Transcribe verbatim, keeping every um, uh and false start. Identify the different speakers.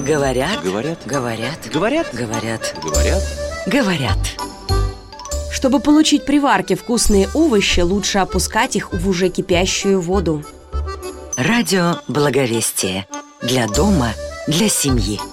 Speaker 1: Говорят,
Speaker 2: Говорят,
Speaker 1: говорят,
Speaker 2: говорят,
Speaker 1: говорят,
Speaker 2: говорят.
Speaker 1: говорят.
Speaker 3: Чтобы получить при варке вкусные овощи, лучше опускать их в уже кипящую воду.
Speaker 1: Радио Благовестие. Для дома, для семьи.